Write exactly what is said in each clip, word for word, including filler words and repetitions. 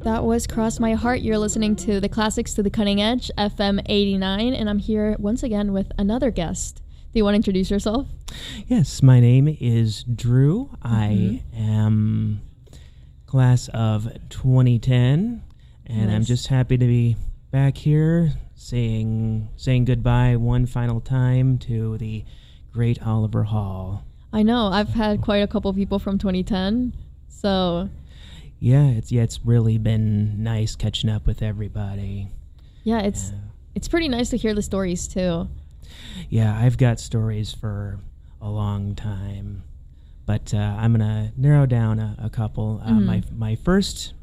That was Cross My Heart. You're listening to the Classics to the Cutting Edge, F M eighty-nine, and I'm here once again with another guest. Do you want to introduce yourself? Yes, my name is Drew. Mm-hmm. I am class of twenty ten, and nice. I'm just happy to be back here saying saying goodbye one final time to the great Oliver Hall. I know. I've had quite a couple people from twenty ten, so... Yeah, it's yeah, it's really been nice catching up with everybody. Yeah, it's yeah. it's pretty nice to hear the stories too. Yeah, I've got stories for a long time, but uh, I'm gonna narrow down a, a couple. Uh, mm-hmm. My my first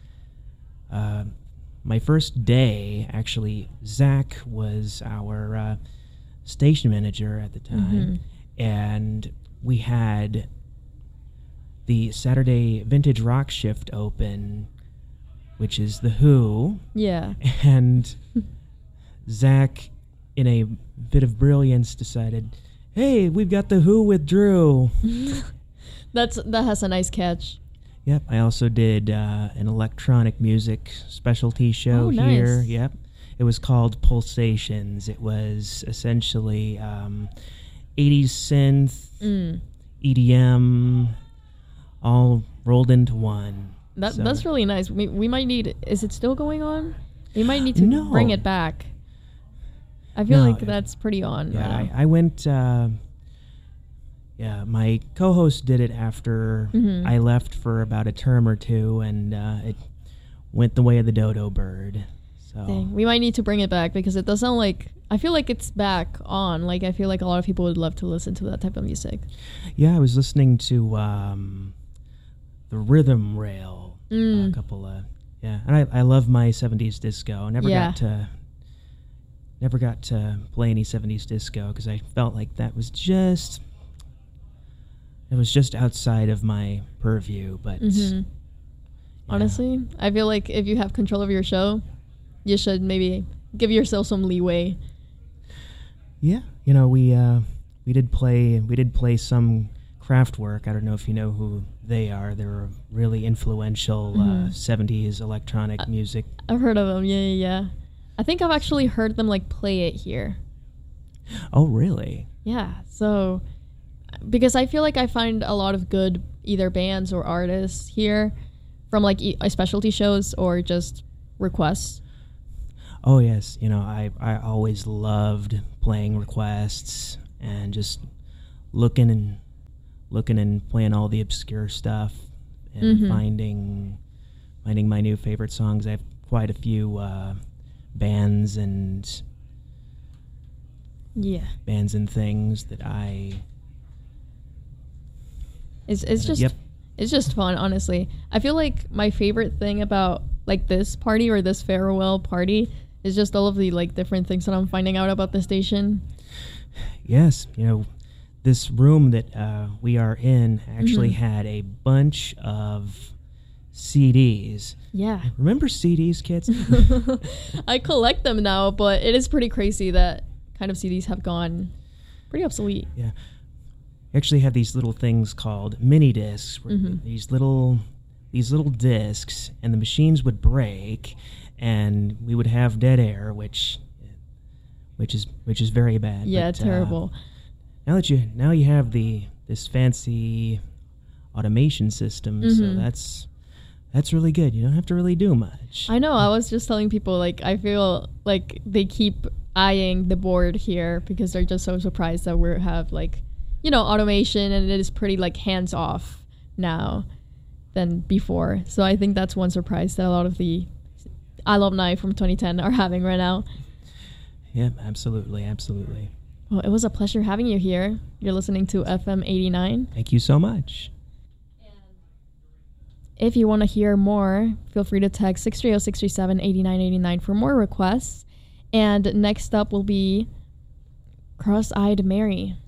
uh, my first day, actually, Zach was our uh, station manager at the time, mm-hmm. and we had the Saturday Vintage Rock shift open, which is The Who. Yeah. And Zach, in a bit of brilliance, decided, hey, we've got The Who with Drew. That's That has a nice catch. Yep. I also did uh, an electronic music specialty show oh, here. Nice. Yep. It was called Pulsations. It was essentially um, eighties synth, mm. E D M, all rolled into one. That so. That's really nice. We we might need. Is it still going on? We might need to no. bring it back. I feel no, like that's pretty on. Yeah, right I, I went. Uh, yeah, my co-host did it after mm-hmm. I left for about a term or two, and uh, it went the way of the dodo bird. So Dang. We might need to bring it back because it does sound like. I feel like it's back on. Like I feel like a lot of people would love to listen to that type of music. Yeah, I was listening to. Um, The Rhythm Rail, mm. a couple of yeah, and I, I love my seventies disco. Never yeah. got to never got to play any seventies disco because I felt like that was just it was just outside of my purview. But mm-hmm. yeah. honestly, I feel like if you have control of your show, you should maybe give yourself some leeway. Yeah, you know we uh, we did play we did play some. Kraftwerk. I don't know if you know who they are. They're a really influential mm-hmm. uh, seventies electronic I, music. I've heard of them. Yeah, yeah, yeah. I think I've actually heard them like play it here. Oh, really? Yeah. So, because I feel like I find a lot of good either bands or artists here from like e- specialty shows or just requests. Oh yes, you know I I always loved playing requests and just looking and. looking and playing all the obscure stuff and mm-hmm. finding finding my new favorite songs. I have quite a few uh, bands and yeah bands and things that I it's it's uh, just yep. it's just fun, honestly. I feel like my favorite thing about like this party or this farewell party is just all of the like different things that I'm finding out about the station. Yes, you know, this room that uh, we are in actually mm-hmm. had a bunch of C Ds. Yeah. Remember C Ds, kids? I collect them now, but it is pretty crazy that kind of C Ds have gone pretty obsolete. Yeah. We actually had these little things called mini discs, where mm-hmm. these little these little discs, and the machines would break, and we would have dead air, which which is which is very bad. Yeah, but, terrible. Uh, Now that you now you have the this fancy automation system, mm-hmm. so that's that's really good. You don't have to really do much. I know. I was just telling people like I feel like they keep eyeing the board here because they're just so surprised that we have like you know automation and it is pretty like hands off now than before. So I think that's one surprise that a lot of the alumni from twenty ten are having right now. Yeah, absolutely, absolutely. Well, it was a pleasure having you here. You're listening to F M eighty-nine. Thank you so much. If you want to hear more, feel free to text six three zero, six three seven, eight nine eight nine for more requests. And next up will be Cross-Eyed Mary.